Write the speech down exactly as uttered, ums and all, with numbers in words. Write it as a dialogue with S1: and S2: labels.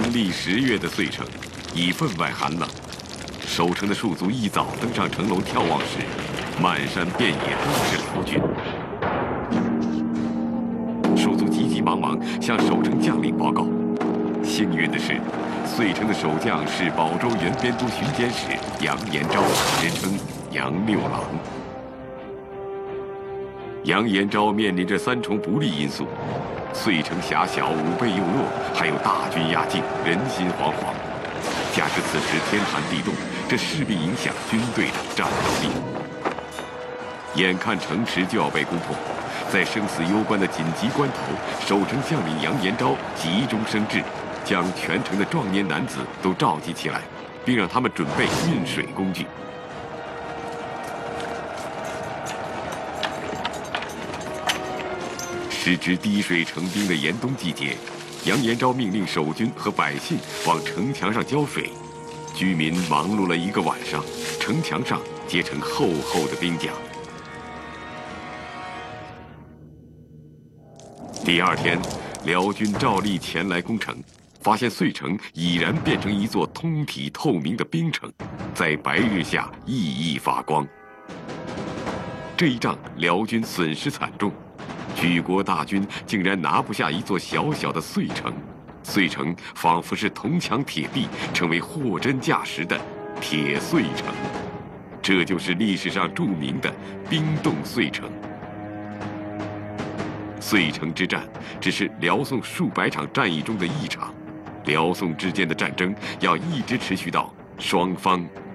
S1: 农历十月的岁城，已分外寒冷。守城的戍族一早登上城楼眺望时，漫山遍野都是辽军。戍族急急忙忙向守城将领报告。幸运的是，遂城的守将是保州原边都巡检使杨延昭，人称杨六郎。杨延昭面临着三重不利因素：遂城狭小，武备又弱，还有大军压境，人心惶惶。加之此时天寒地冻，这势必影响军队的战斗力。眼看城池就要被攻破，在生死攸关的紧急关头，守城将领杨延昭急中生智，将全城的壮年男子都召集起来，并让他们准备运水工具。时值滴水成冰的严冬季节，杨延昭命令守军和百姓往城墙上浇水。居民忙碌了一个晚上，城墙上结成厚厚的冰甲。第二天，辽军照例前来攻城，发现遂城已然变成一座通体透明的冰城，在白日下熠熠发光。这一仗，辽军损失惨重。举国大军竟然拿不下一座小小的遂城，遂城仿佛是铜墙铁壁，成为货真价实的铁遂城。这就是历史上著名的冰冻遂城。遂城之战只是辽宋数百场战役中的一场，辽宋之间的战争要一直持续到双方